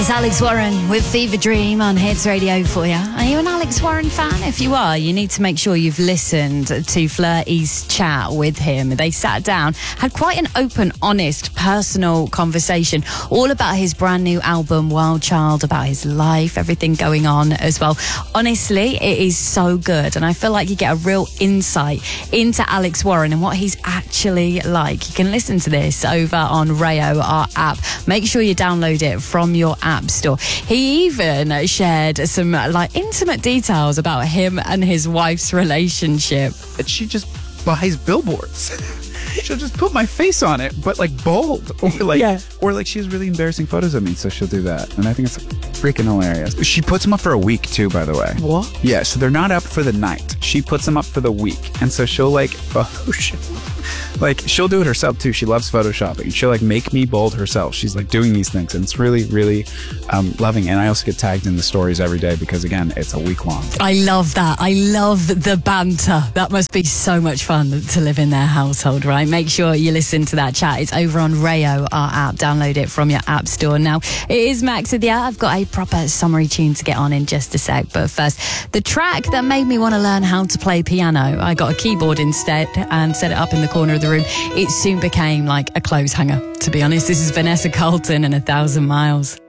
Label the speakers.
Speaker 1: It's Alex Warren with Fever Dream on Hits Radio for you. Are you an Alex Warren fan? If you are, you need to make sure you've listened to Flirty's chat with him. They sat down, had quite an open, honest, personal conversation all about his brand new album, Wild Child, about his life, everything going on as well. Honestly, it is so good. And I feel like you get a real insight into Alex Warren and what he's actually like. You can listen to this over on Rayo, our app. Make sure you download it from your app store. He even shared some intimate details about him and his wife's relationship.
Speaker 2: She just buys billboards. She'll just put my face on it, but bold, or she has really embarrassing photos of me, so she'll do that, and I think it's freaking hilarious. She puts them up for a week too, by the way.
Speaker 1: What?
Speaker 2: Yeah, so they're not up for the night. She puts them up for the week, and so she'll Photoshop. She'll do it herself too. She loves photoshopping. She'll make me bold herself. She's doing these things, and it's really, really loving. And I also get tagged in the stories every day because, again, it's a week long.
Speaker 1: I love that. I love the banter. That must be so much fun to live in their household, right? Make sure you listen to that chat. It's over on Rayo, our app. Download it from your app store. Now, it is Max with the I've got a proper summary tune to get on in just a sec. But first, the track that made me want to learn how to play piano. I got a keyboard instead and set it up in the corner of the room. It soon became like a clothes hanger, to be honest. This is Vanessa Carlton and 1,000 Miles.